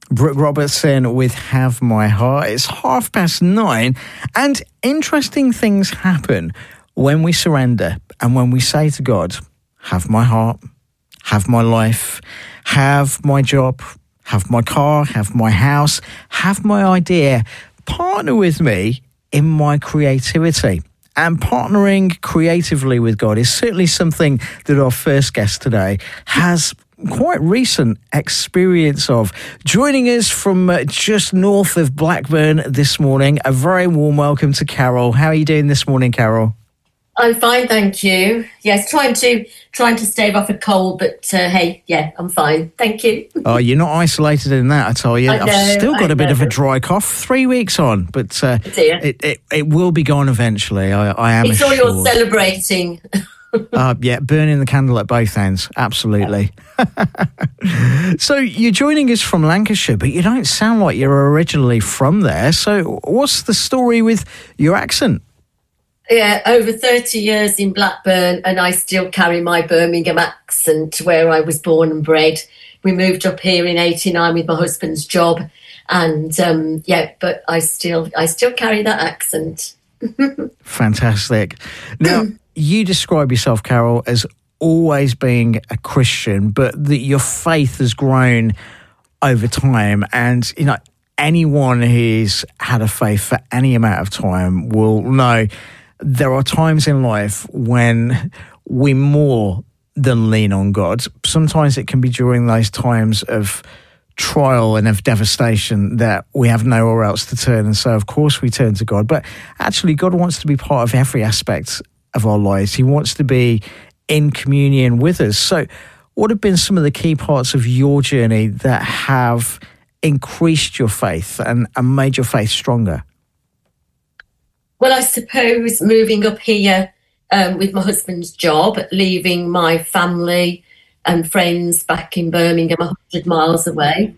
Brooke Robertson with Have My Heart. It's 9:30, and interesting things happen when we surrender and when we say to God, have my heart, have my life, have my job, have my car, have my house, have my idea, partner with me in my creativity. And partnering creatively with God is certainly something that our first guest today has quite recent experience of. Joining us from just north of Blackburn this morning, a very warm welcome to Carol. How are you doing this morning, Carol? I'm fine, thank you. Yes, trying to stave off a cold, but hey, yeah, I'm fine. Thank you. Oh, you're not isolated in that, I tell you. I've still got a bit of a dry cough, 3 weeks on, but it will be gone eventually. I am It's assured. all you're celebrating. Yeah, burning the candle at both ends, absolutely. So you're joining us from Lancashire, but you don't sound like you're originally from there. So what's the story with your accent? Yeah, over 30 years in Blackburn, and I still carry my Birmingham accent where I was born and bred. We moved up here in '89 with my husband's job, and but I still carry that accent. Fantastic. Now, you describe yourself, Carol, as always being a Christian, but that your faith has grown over time. And, you know, anyone who's had a faith for any amount of time will know there are times in life when we more than lean on God. Sometimes it can be during those times of trial and of devastation that we have nowhere else to turn. And so, of course, we turn to God. But actually, God wants to be part of every aspect of our lives. He wants to be in communion with us. So what have been some of the key parts of your journey that have increased your faith and made your faith stronger? Well, I suppose moving up here with my husband's job, leaving my family and friends back in Birmingham 100 miles away.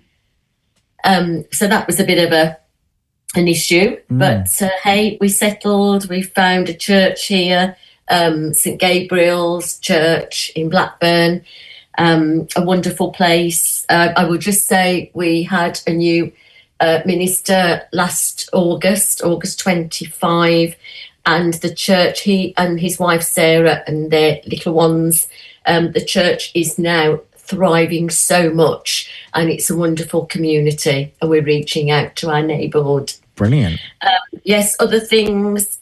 So that was a bit of an issue. But hey, we settled. We found a church here, St Gabriel's Church in Blackburn, a wonderful place. I would just say we had a new minister last August 25, and the church, he and his wife Sarah and their little ones, the church is now thriving so much, and it's a wonderful community, and we're reaching out to our neighbourhood. Brilliant. Yes, other things.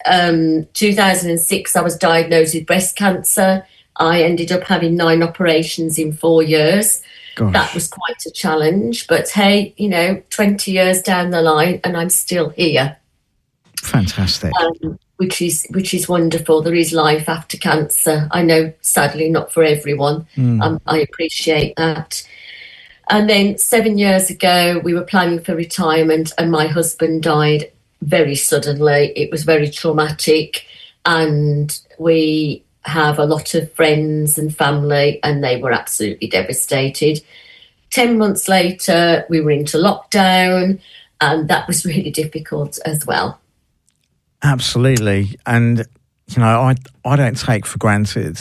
2006, I was diagnosed with breast cancer. I ended up having 9 operations in 4 years. Gosh. That was quite a challenge. But hey, 20 years down the line, and I'm still here. Fantastic. Which is wonderful. There is life after cancer. I know, sadly, not for everyone. I appreciate that. And then 7 years ago, we were planning for retirement, and my husband died very suddenly. It was very traumatic, and we have a lot of friends and family, and they were absolutely devastated. 10 months later, we were into lockdown, and that was really difficult as well. Absolutely. And, I don't take for granted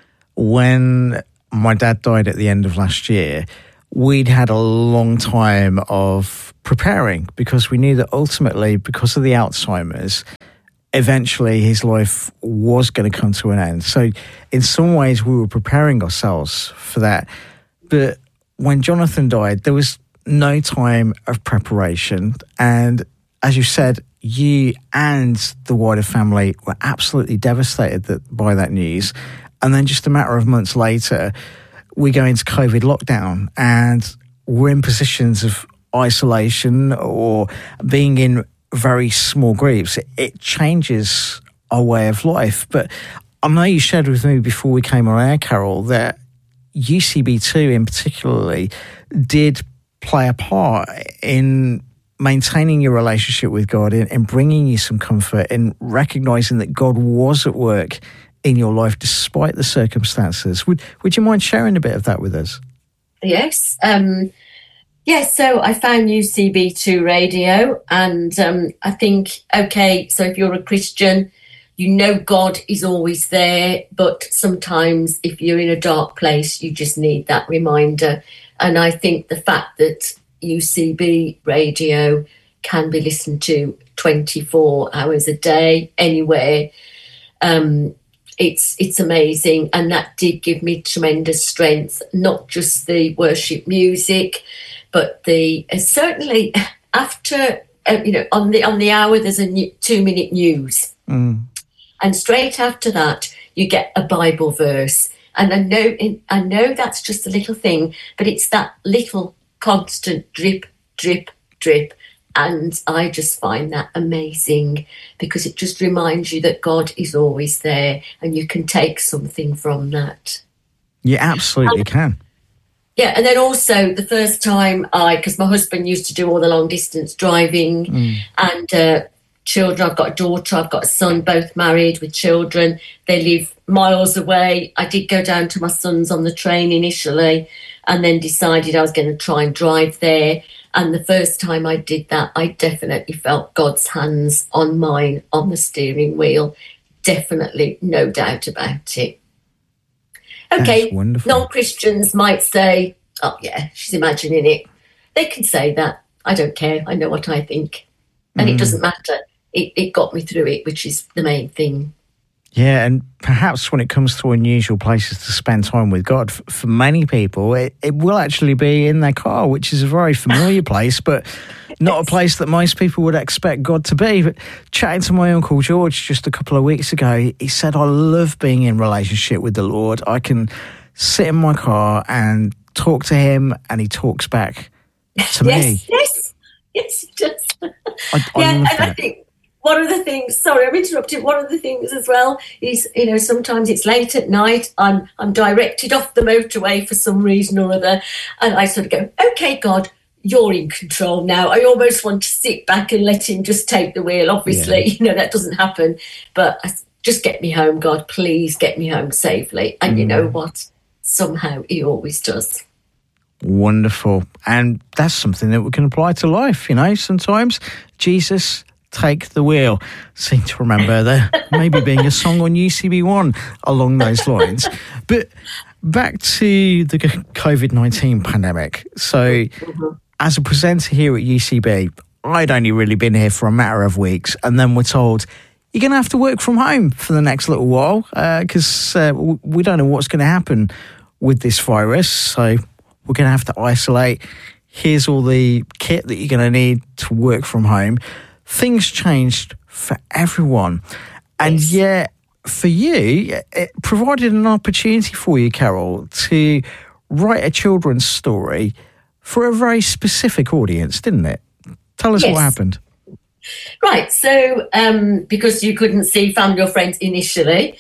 when my dad died at the end of last year, we'd had a long time of preparing because we knew that ultimately, because of the Alzheimer's, eventually his life was going to come to an end. So in some ways we were preparing ourselves for that. But when Jonathan died, there was no time of preparation. And as you said, you and the wider family were absolutely devastated by that news. And then just a matter of months later, we go into COVID lockdown, and we're in positions of isolation or being in very small groups. It changes our way of life. But I know you shared with me before we came on air, Carol, that UCB2 in particularly did play a part in maintaining your relationship with God, in bringing you some comfort, in recognising that God was at work in your life despite the circumstances. Would you mind sharing a bit of that with us? Yes. So I found UCB2 radio, and I think, okay, so if you're a Christian, God is always there, but sometimes if you're in a dark place, you just need that reminder. And I think the fact that UCB radio can be listened to 24 hours a day, anywhere. It's amazing, and that did give me tremendous strength, not just the worship music, but certainly after on the hour there's a 2-minute news, and straight after that you get a Bible verse. And I know that's just a little thing, but it's that little constant drip, drip, drip. And I just find that amazing, because it just reminds you that God is always there, and you can take something from that. You absolutely can. Yeah, and then also the first time because my husband used to do all the long distance driving, and children, I've got a daughter, I've got a son, both married with children. They live miles away. I did go down to my son's on the train initially, and then decided I was going to try and drive there. And the first time I did that, I definitely felt God's hands on mine on the steering wheel. Definitely, no doubt about it. Okay, non-Christians might say, oh yeah, she's imagining it. They can say that. I don't care. I know what I think. And it doesn't matter. It got me through it, which is the main thing. Yeah, and perhaps when it comes to unusual places to spend time with God, for many people, it will actually be in their car, which is a very familiar place, but not a place that most people would expect God to be. But chatting to my Uncle George just a couple of weeks ago, he said, I love being in relationship with the Lord. I can sit in my car and talk to him, and he talks back to me. Yes, he does. I love that. I think one of the things, sorry, I'm interrupting, one of the things as well is, sometimes it's late at night, I'm directed off the motorway for some reason or other, and I sort of go, okay, God, you're in control now. I almost want to sit back and let him just take the wheel. Obviously, that doesn't happen, but just get me home, God, please get me home safely. And you know what? Somehow he always does. Wonderful. And that's something that we can apply to life, sometimes. Jesus, take the wheel. Seem to remember there maybe being a song on UCB1 along those lines. But back to the COVID-19 pandemic. So as a presenter here at UCB, I'd only really been here for a matter of weeks, and then we're told you're going to have to work from home for the next little while because we don't know what's going to happen with this virus. So we're going to have to isolate. Here's all the kit that you're going to need to work from home. Things changed for everyone. And yet, for you, it provided an opportunity for you, Carol, to write a children's story for a very specific audience, didn't it? Tell us what happened. Right. So, because you couldn't see family or friends initially,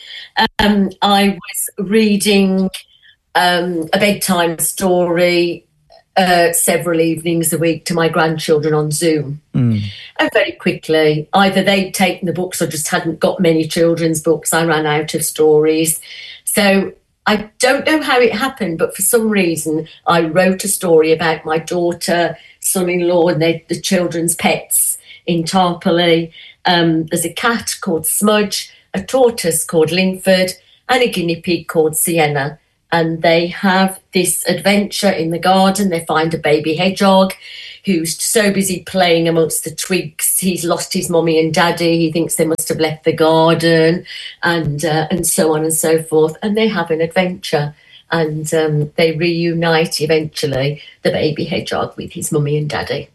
I was reading a bedtime story several evenings a week to my grandchildren on Zoom. And very quickly, either they'd taken the books or just hadn't got many children's books. I ran out of stories. So I don't know how it happened, but for some reason, I wrote a story about my daughter, son-in-law, and the children's pets in Tarporley. There's a cat called Smudge, a tortoise called Linford, and a guinea pig called Sienna. And they have this adventure in the garden. They find a baby hedgehog who's so busy playing amongst the twigs, he's lost his mummy and daddy. He thinks they must have left the garden, and so on and so forth. And they have an adventure, and they reunite eventually, the baby hedgehog with his mummy and daddy.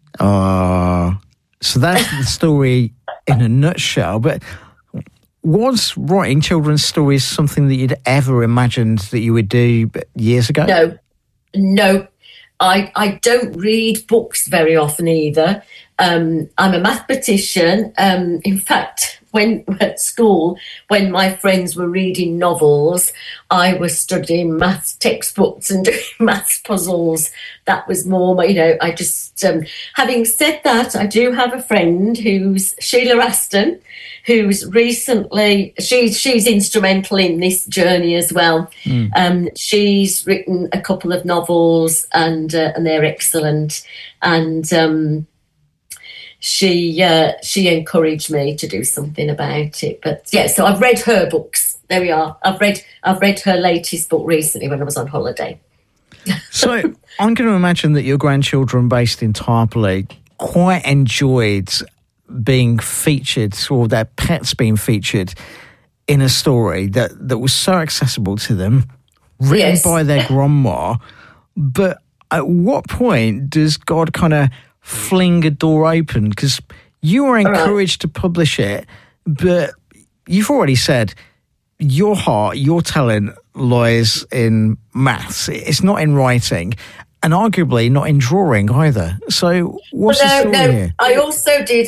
So that's the story in a nutshell. But was writing children's stories something that you'd ever imagined that you would do years ago? No. I don't read books very often either. I'm a mathematician. In fact, when at school, when my friends were reading novels, I was studying maths textbooks and doing maths puzzles. That was more, I just, having said that, I do have a friend who's Sheila Aston, who's recently, she's instrumental in this journey as well. She's written a couple of novels and they're excellent. And she encouraged me to do something about it. But yeah, so I've read her books. There we are. I've read her latest book recently when I was on holiday. So I'm going to imagine that your grandchildren based in Tarpley quite enjoyed being featured, or their pets being featured in a story that was so accessible to them, written by their grandma. But at what point does God kind of fling a door open? Because you were encouraged to publish it, but you've already said your heart, your talent lies in maths. It's not in writing, and arguably not in drawing either. So what's the story here? I also did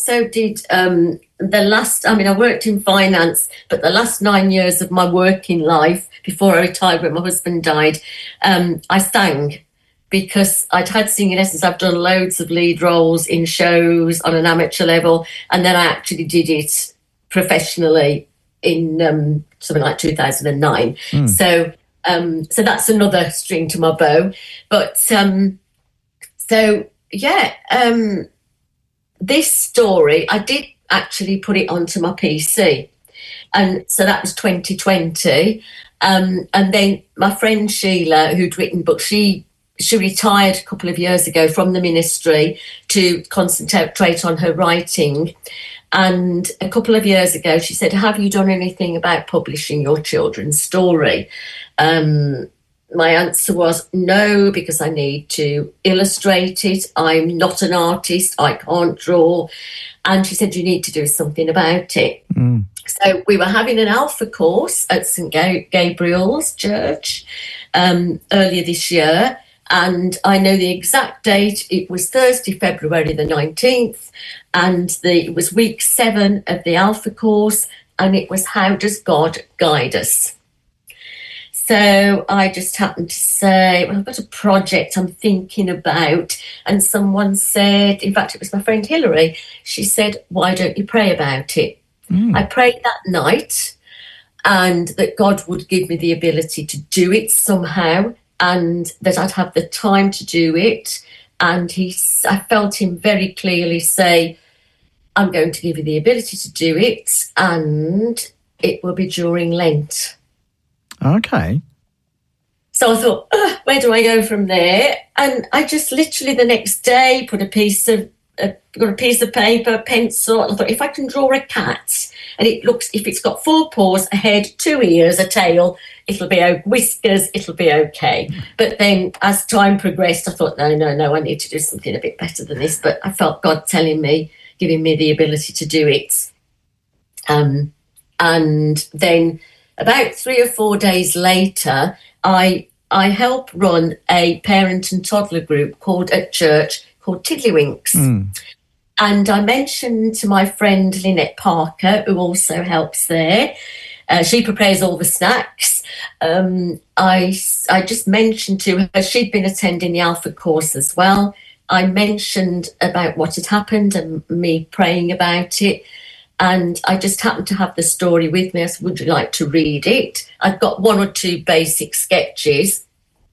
the last, I worked in finance, but the last 9 years of my working life before I retired when my husband died, I sang, because I'd had singing lessons. I've done loads of lead roles in shows on an amateur level, and then I actually did it professionally in something like 2009. So that's another string to my bow. But this story, I did actually put it onto my PC, and so that was 2020. And then my friend Sheila, who'd written books, she retired a couple of years ago from the ministry to concentrate on her writing. And a couple of years ago, she said, have you done anything about publishing your children's story? My answer was no, because I need to illustrate it. I'm not an artist. I can't draw. And she said, you need to do something about it. So we were having an Alpha course at St. Gabriel's Church earlier this year. And I know the exact date. It was Thursday, February the 19th. And it was week 7 of the Alpha course. And it was, how does God guide us? So I just happened to say, well, I've got a project I'm thinking about. And someone said, in fact, it was my friend Hilary. She said, why don't you pray about it? I prayed that night, and that God would give me the ability to do it somehow, and that I'd have the time to do it. And I felt him very clearly say, I'm going to give you the ability to do it, and it will be during Lent. Okay. So I thought, where do I go from there? And I just literally the next day got a piece of paper, pencil. I thought, if I can draw a cat, and if it's got 4 paws, a head, 2 ears, a tail, it'll be whiskers, it'll be okay. But then as time progressed, I thought, no, I need to do something a bit better than this. But I felt God telling me, giving me the ability to do it. And then about 3 or 4 days later, I help run a parent and toddler group at church called Tiddlywinks. And I mentioned to my friend Lynette Parker, who also helps there, she prepares all the snacks. I just mentioned to her, she'd been attending the Alpha course as well. I mentioned about what had happened and me praying about it. And I just happened to have the story with me. I said, would you like to read it? I'd got 1 or 2 basic sketches.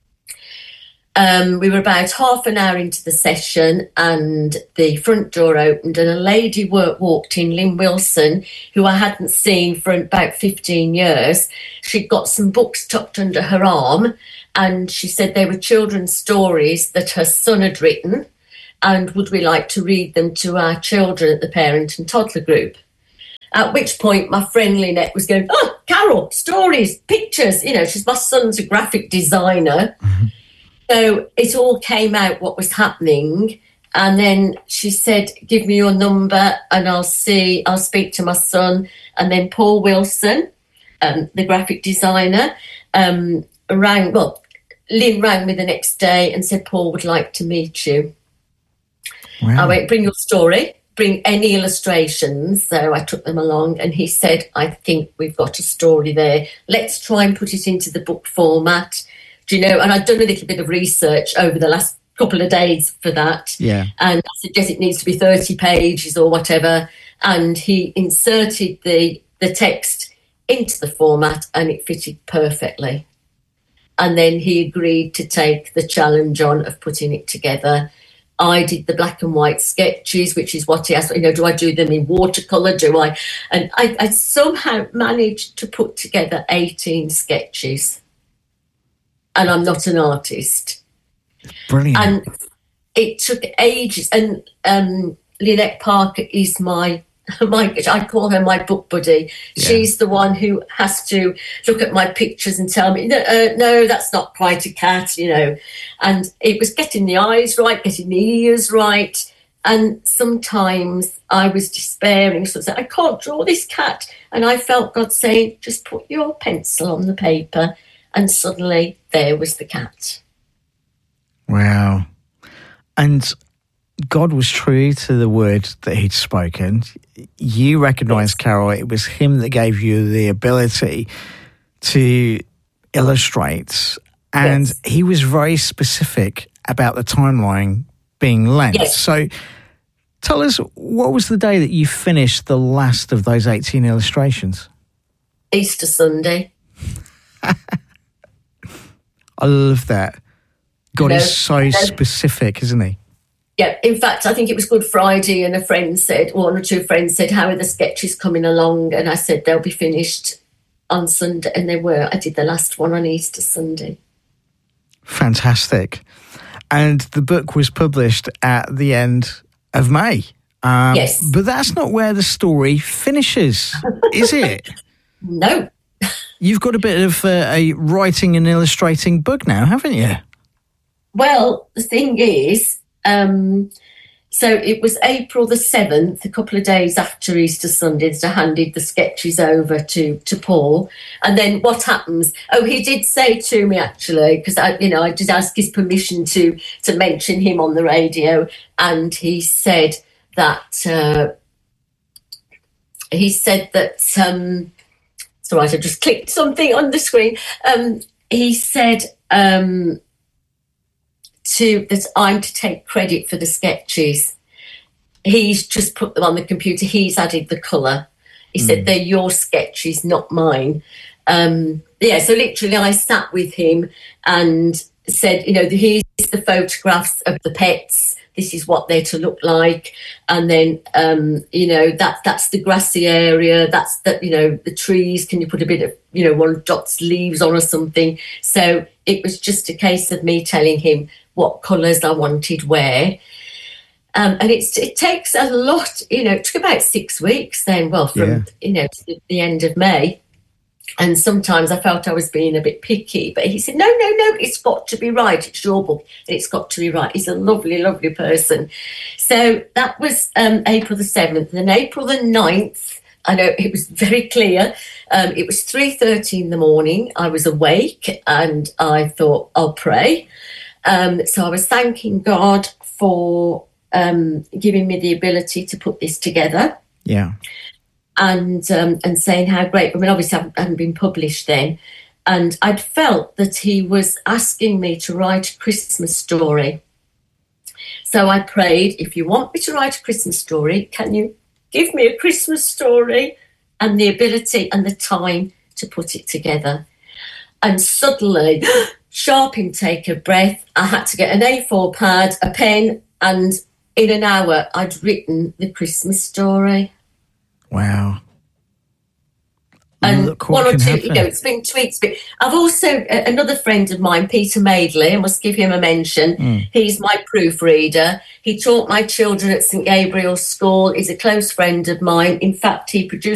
We were about half an hour into the session, and the front door opened, and a lady walked in, Lynn Wilson, who I hadn't seen for about 15 years. She'd got some books tucked under her arm, and she said they were children's stories that her son had written, and would we like to read them to our children at the parent and toddler group? At which point my friend Lynette was going, oh, Carol, stories, pictures. My son's a graphic designer. So it all came out what was happening. And then she said, give me your number and I'll speak to my son. And then Paul Wilson, the graphic designer, Lynn rang me the next day and said, Paul would like to meet you. Wow. I went, bring your story, bring any illustrations. So I took them along, and he said, I think we've got a story there. Let's try and put it into the book format. And I'd done a little bit of research over the last couple of days for that. Yeah. And I suggest it needs to be 30 pages or whatever. And he inserted the text into the format, and it fitted perfectly. And then he agreed to take the challenge on of putting it together. I did the black and white sketches, which is what he asked, do I do them in watercolour? And I somehow managed to put together 18 sketches. and I'm not an artist. Brilliant. And it took ages. And Lynette Parker is my I call her my book buddy. Yeah. She's the one who has to look at my pictures and tell me, no, that's not quite a cat, And it was getting the eyes right, getting the ears right. And sometimes I was despairing. So I said, I can't draw this cat. And I felt God saying, just put your pencil on the paper. And suddenly there was the cat. Wow. And God was true to the word that he'd spoken. You recognised, yes, Carol, it was him that gave you the ability to illustrate. And yes, he was very specific about the timeline being lent. Yes. So tell us, what was the day that you finished the last of those 18 illustrations? Easter Sunday. I love that. God is so specific, isn't he? Yeah, in fact, I think it was Good Friday and one or two friends said, how are the sketches coming along? And I said, they'll be finished on Sunday. And they were. I did the last one on Easter Sunday. Fantastic. And the book was published at the end of May. Yes. But that's not where the story finishes, is it? No. You've got a bit of a writing and illustrating book now, haven't you? Well, the thing is, so it was April the 7th, a couple of days after Easter Sunday, I handed the sketches over to Paul. And then what happens? Oh, he did say to me, actually, because I did ask his permission to mention him on the radio. And he said that, it's all right, I just clicked something on the screen. He said, that I'm to take credit for the sketches. He's just put them on the computer. He's added the colour. He said, they're your sketches, not mine. So literally I sat with him and said, here's the photographs of the pets. This is what they're to look like. And then, that's the grassy area. That's the trees. Can you put a bit of, one dot's leaves on or something? So it was just a case of me telling him what colours I wanted where. And it takes a lot, it took about 6 weeks then, from the end of May. And sometimes I felt I was being a bit picky, but he said, no, it's got to be right. It's your book, and it's got to be right. He's a lovely, lovely person. So that was April the 7th. And then April the 9th, I know it was very clear. It was 3:30 in the morning. I was awake and I thought, I'll pray. So I was thanking God for giving me the ability to put this together. Yeah. And saying how great. I mean, obviously I hadn't been published then. And I'd felt that he was asking me to write a Christmas story. So I prayed, if you want me to write a Christmas story, can you give me a Christmas story and the ability and the time to put it together? And suddenly, sharp intake of breath, I had to get an A4 pad, a pen, and in an hour I'd written the Christmas story. Wow. And one or two, it's been tweets. But I've also, another friend of mine, Peter Madeley, I must give him a mention. He's my proofreader. He taught my children at St Gabriel's School. He's a close friend of mine. In fact, he produced